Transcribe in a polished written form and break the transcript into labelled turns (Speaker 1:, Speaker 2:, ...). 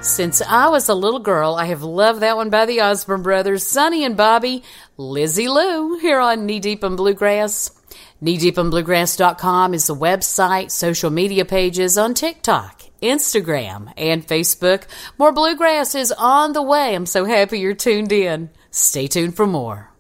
Speaker 1: Since I was a little girl, I have loved that one by the Osborne Brothers, Sonny and Bobby, Lizzie Lou, here on Knee Deep in Bluegrass. KneeDeepInBluegrass.com is the website, social media pages on TikTok, Instagram, and Facebook. More Bluegrass is on the way. I'm so happy you're tuned in. Stay tuned for more.